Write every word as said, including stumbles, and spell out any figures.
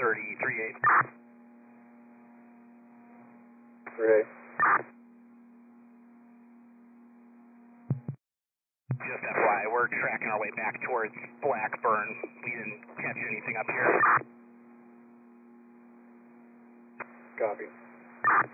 thirty-three eight. Right. Just F Y I, we're tracking our way back towards Blackburn. We didn't catch anything up here. Copy.